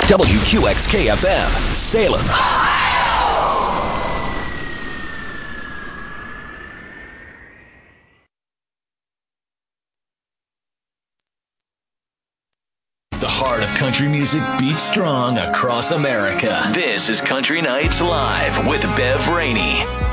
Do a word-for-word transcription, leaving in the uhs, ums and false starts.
W Q X K F M, Salem. The heart of country music beats strong across America. This is Country Nights Live with Bev Rainey.